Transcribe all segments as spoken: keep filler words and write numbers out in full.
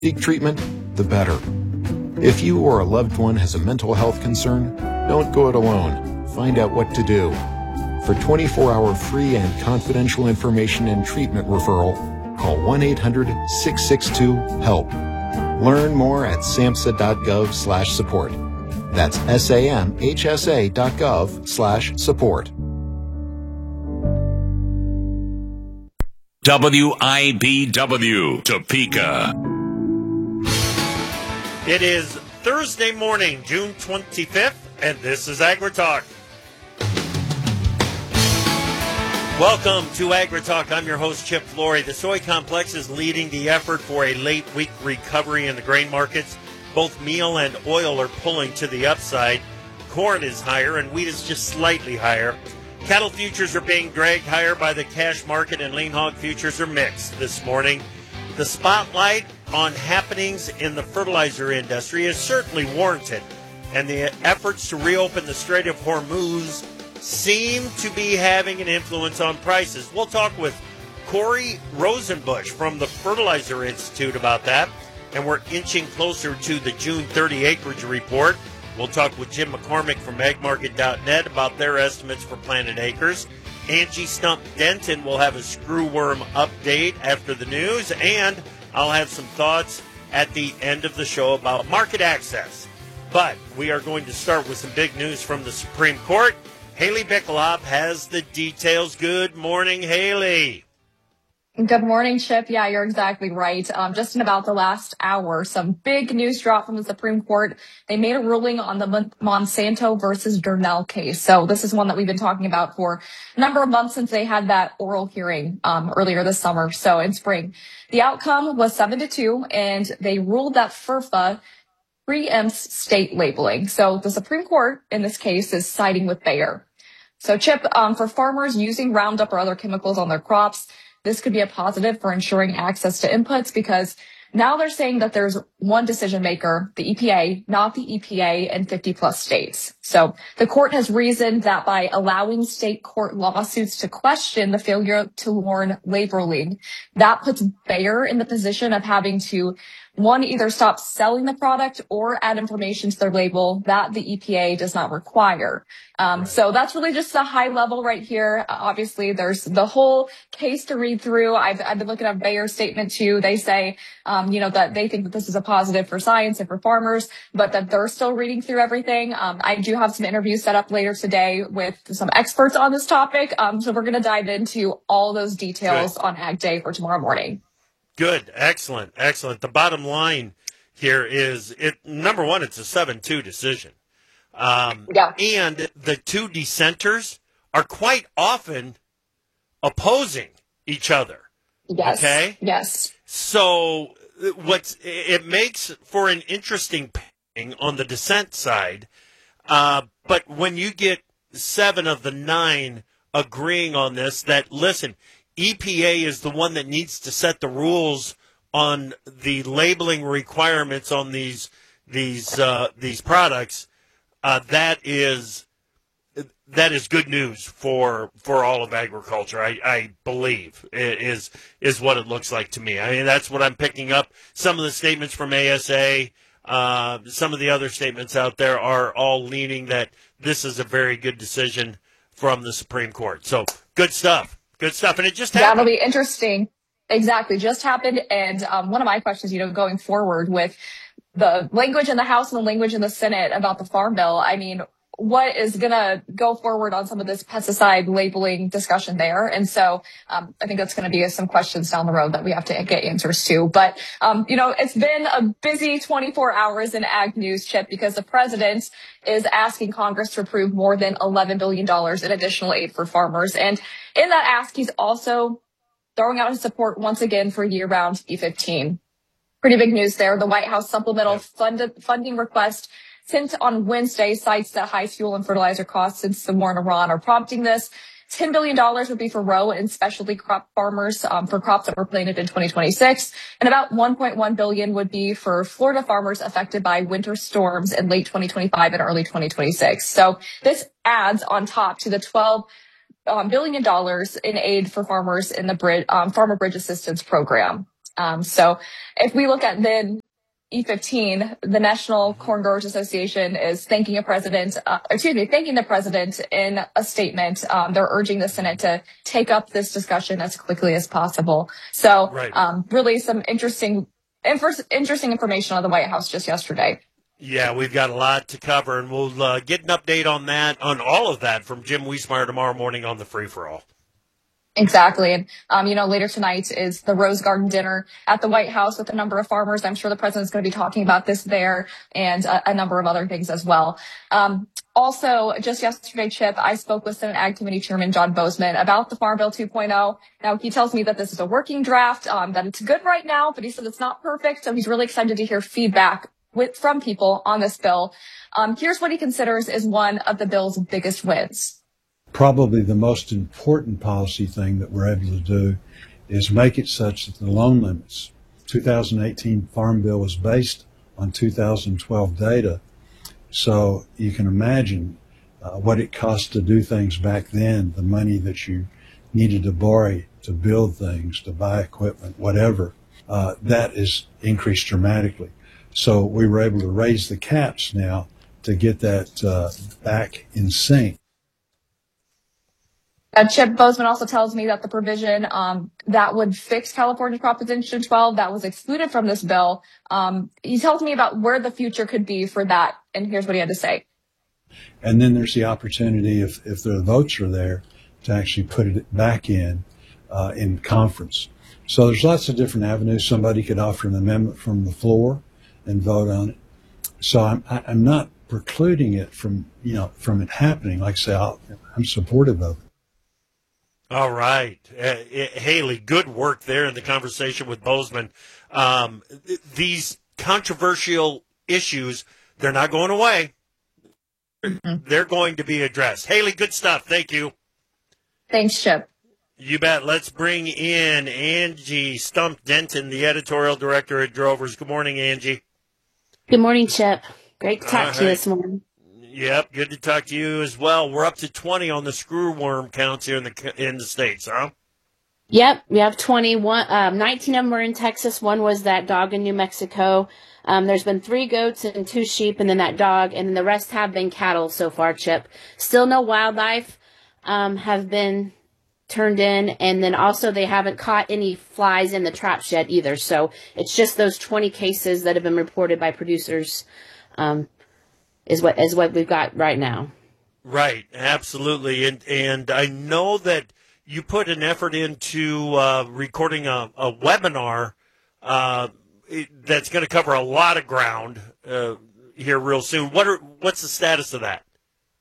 seek treatment, the better. If you or a loved one has a mental health concern, don't go it alone. Find out what to do. For twenty-four hour free and confidential information and treatment referral, call one eight hundred six six two HELP. Learn more at samhsa.gov slash support. That's S-A-M-H-S-A dot gov slash support. W I B W, Topeka. It is Thursday morning, June twenty-fifth, and this is AgriTalk. Welcome to AgriTalk. I'm your host, Chip Flory. The soy complex is leading the effort for a late week recovery in the grain markets. Both meal and oil are pulling to the upside. Corn is higher, and wheat is just slightly higher. Cattle futures are being dragged higher by the cash market, and lean hog futures are mixed this morning. The spotlight on happenings in the fertilizer industry is certainly warranted, and the efforts to reopen the Strait of Hormuz seem to be having an influence on prices. We'll talk with Corey Rosenbusch from the Fertilizer Institute about that, and we're inching closer to the June thirty acreage report. We'll talk with Jim McCormick from ag market dot net about their estimates for planted acres. Angie Stump Denton will have a screwworm update after the news, and I'll have some thoughts at the end of the show about market access. But we are going to start with some big news from the Supreme Court. Haley Bicklob has the details. Good morning, Haley. Good morning, Chip. Yeah, you're exactly right. Um, just in about the last hour, some big news drop from the Supreme Court. They made a ruling on the Monsanto versus Durnell case. So this is one that we've been talking about for a number of months since they had that oral hearing um, earlier this summer, so in spring. The outcome was seven to two, and they ruled that FERPA preempts state labeling. So the Supreme Court in this case is siding with Bayer. So, Chip, um, for farmers using Roundup or other chemicals on their crops, this could be a positive for ensuring access to inputs, because now they're saying that there's one decision maker, the E P A, not the E P A and fifty plus states. So the court has reasoned that by allowing state court lawsuits to question the failure to warn labeling, that puts Bayer in the position of having to, one, either stop selling the product or add information to their label that the E P A does not require. Um, so that's really just a high level right here. Uh, obviously, there's the whole case to read through. I've, I've been looking at Bayer's statement too. They say, um, you know, that they think that this is a positive for science and for farmers, but that they're still reading through everything. Um, I do have some interviews set up later today with some experts on this topic. Um, so we're going to dive into all those details Good. on Ag Day for tomorrow morning. Good. Excellent. Excellent. The bottom line here is, it. number one, it's a seven two decision. Um, yeah. And the two dissenters are quite often opposing each other. Yes. Okay? Yes. So what's it makes for an interesting pairing on the dissent side. Uh, but when you get seven of the nine agreeing on this, that, listen, E P A is the one that needs to set the rules on the labeling requirements on these these uh, these products. Uh, that is that is good news for for all of agriculture. I, I believe is is what it looks like to me. I mean, that's what I'm picking up. Some of the statements from A S A, uh, some of the other statements out there are all leaning that this is a very good decision from the Supreme Court. So good stuff. Good stuff. And it just happened. That'll be interesting. Exactly. Just happened. And um, one of my questions, you know, going forward with the language in the House and the language in the Senate about the Farm Bill, I mean, what is going to go forward on some of this pesticide labeling discussion there? And so um, I think that's going to be some questions down the road that we have to get answers to. But, um, you know, it's been a busy twenty-four hours in ag news, Chip, because the president is asking Congress to approve more than eleven billion dollars in additional aid for farmers. And in that ask, he's also throwing out his support once again for year-round E fifteen. Pretty big news there. The White House supplemental fund- funding request sent on Wednesday cites that high fuel and fertilizer costs since the war in Iran are prompting this. ten billion dollars would be for row and specialty crop farmers um, for crops that were planted in twenty twenty-six. And about one point one billion dollars would be for Florida farmers affected by winter storms in late twenty twenty-five and early twenty twenty-six. So this adds on top to the twelve um, billion dollars in aid for farmers in the Brid- um, Farmer Bridge Assistance Program. Um, so if we look at the E fifteen, the National Corn Growers Association is thanking a president, uh, excuse me, thanking the president in a statement. Um, they're urging the Senate to take up this discussion as quickly as possible. So right. um, really some interesting, interesting information on the White House just yesterday. Yeah, we've got a lot to cover, and we'll uh, get an update on that, on all of that from Jim Wiesmeyer tomorrow morning on the Free for All. Exactly. And, um, you know, later tonight is the Rose Garden dinner at the White House with a number of farmers. I'm sure the president's going to be talking about this there and a, a number of other things as well. Um, also, just yesterday, Chip, I spoke with Senate Ag Committee Chairman John Bozeman about the Farm Bill two point oh. Now, he tells me that this is a working draft, um, that it's good right now, but he said it's not perfect. So he's really excited to hear feedback with, from people on this bill. Um, here's what he considers is one of the bill's biggest wins. Probably the most important policy thing that we're able to do is make it such that the loan limits, two thousand eighteen Farm Bill was based on two thousand twelve data. So you can imagine uh, what it cost to do things back then, the money that you needed to borrow to build things, to buy equipment, whatever, uh, that is increased dramatically. So we were able to raise the caps now to get that uh, back in sync. Uh, Chip Bozeman also tells me that the provision um, that would fix California Proposition twelve that was excluded from this bill, um, he tells me about where the future could be for that. And here's what he had to say. And then there's the opportunity, if, if the votes are there, to actually put it back in uh, in conference. So there's lots of different avenues. Somebody could offer an amendment from the floor and vote on it. So I'm, I'm not precluding it from, you know, from it happening. Like I say, I'll, I'm supportive of it. All right. Uh, Haley, good work there in the conversation with Bozeman. Um, th- these controversial issues, they're not going away. Mm-hmm. They're going to be addressed. Haley, good stuff. Thank you. Thanks, Chip. You bet. Let's bring in Angie Stump Denton, the editorial director at Drovers. Good morning, Angie. Good morning, Chip. Great to talk All to you right. this morning. Yep, good to talk to you as well. We're up to twenty on the screwworm counts here in the in the States, huh? Yep, we have twenty-one. Um, nineteen of them were in Texas. One was that dog in New Mexico. Um, there's been three goats and two sheep, and then that dog, and then the rest have been cattle so far, Chip. Still no wildlife um, have been turned in, and then also they haven't caught any flies in the traps yet either. So it's just those twenty cases that have been reported by producers. Um, is what is what we've got right now. Right, absolutely. And and I know that you put an effort into uh, recording a, a webinar uh, it, that's going to cover a lot of ground uh, here real soon. What are what's the status of that?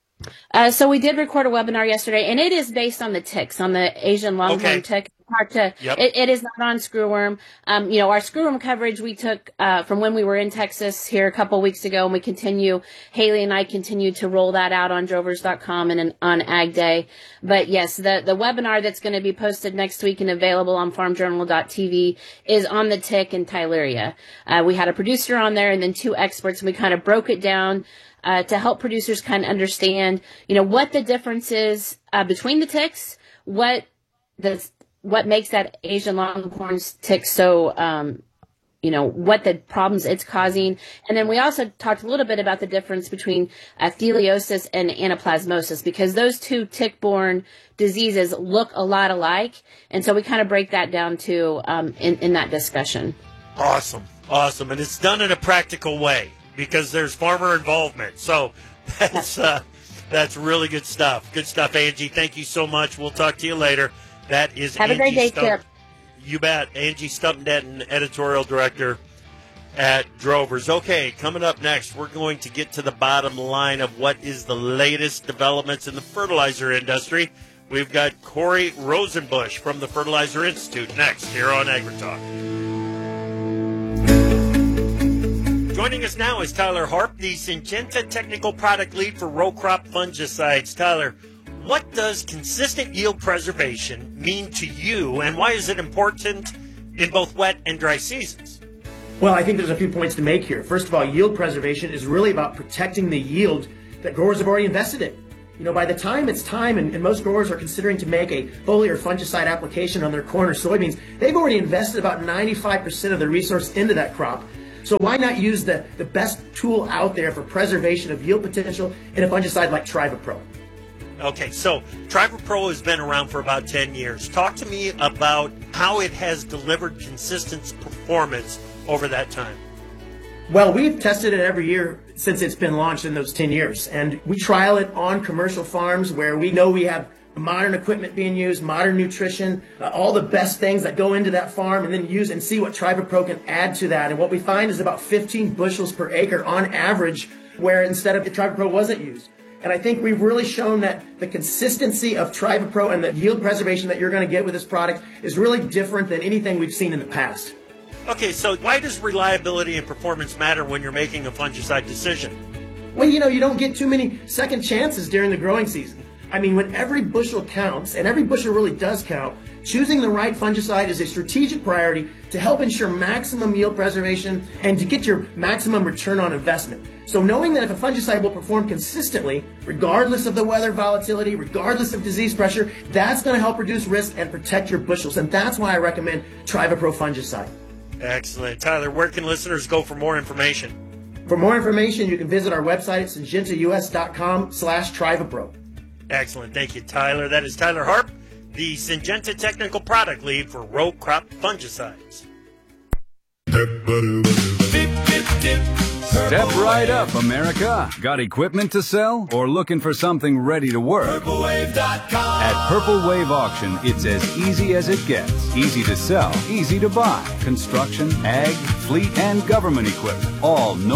Uh, so we did record a webinar yesterday, and it is based on the ticks, on the Asian longhorn okay. tick. Hard to, yep. it, it is not on screwworm. Um, you know, our screwworm coverage we took uh, from when we were in Texas here a couple weeks ago, and we continue, Haley and I continue to roll that out on drovers dot com and on Ag Day. But yes, the, the webinar that's going to be posted next week and available on farm journal dot t v is on the tick and Tyleria. Uh, we had a producer on there and then two experts, and we kind of broke it down Uh, to help producers kind of understand, you know, what the difference is uh, between the ticks, what the what makes that Asian longhorn tick so, um, you know, what the problems it's causing. And then we also talked a little bit about the difference between uh, theliosis and anaplasmosis, because those two tick-borne diseases look a lot alike. And so we kind of break that down too um, in, in that discussion. Awesome. Awesome. And it's done in a practical way, because there's farmer involvement. So that's uh, that's really good stuff. Good stuff, Angie. Thank you so much. We'll talk to you later. That is Have Angie a great day, Stump. Chip. You bet. Angie Stump Denton, editorial director at Drovers. Okay, coming up next, we're going to get to the bottom line of what is the latest developments in the fertilizer industry. We've got Corey Rosenbush from the Fertilizer Institute next here on AgriTalk. Joining us now is Tyler Harp, the Syngenta Technical Product Lead for row crop fungicides. Tyler, what does consistent yield preservation mean to you, and why is it important in both wet and dry seasons? Well, I think there's a few points to make here. First of all, yield preservation is really about protecting the yield that growers have already invested in. You know, by the time it's time and, and most growers are considering to make a foliar fungicide application on their corn or soybeans, they've already invested about ninety-five percent of their resource into that crop. So why not use the, the best tool out there for preservation of yield potential in a fungicide like TrivaPro? Okay, so TrivaPro has been around for about ten years. Talk to me about how it has delivered consistent performance over that time. Well, we've tested it every year since it's been launched in those ten years. And we trial it on commercial farms where we know we have modern equipment being used, modern nutrition, uh, all the best things that go into that farm, and then use and see what TrivaPro can add to that. And what we find is about fifteen bushels per acre on average, where instead of the TrivaPro wasn't used. And I think we've really shown that the consistency of TrivaPro and the yield preservation that you're going to get with this product is really different than anything we've seen in the past. Okay, so why does reliability and performance matter when you're making a fungicide decision? Well, you know, you don't get too many second chances during the growing season. I mean, when every bushel counts, and every bushel really does count, choosing the right fungicide is a strategic priority to help ensure maximum yield preservation and to get your maximum return on investment. So knowing that if a fungicide will perform consistently, regardless of the weather volatility, regardless of disease pressure, that's going to help reduce risk and protect your bushels. And that's why I recommend TrivaPro fungicide. Excellent. Tyler, where can listeners go for more information? For more information, you can visit our website at syngenta-us.com slash TrivaPro. Excellent. Thank you, Tyler. That is Tyler Harp, the Syngenta Technical Product Lead for row crop fungicides. Step right up, America. Got equipment to sell or looking for something ready to work? Purple Wave dot com. At Purple Wave Auction, it's as easy as it gets. Easy to sell, easy to buy. Construction, ag, fleet, and government equipment. All no